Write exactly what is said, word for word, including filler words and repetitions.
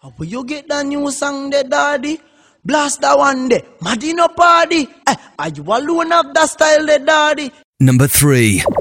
Where you get that new song there, daddy? Blast that one there. Madino party. Eh, are you alone of that style there, daddy? Number three.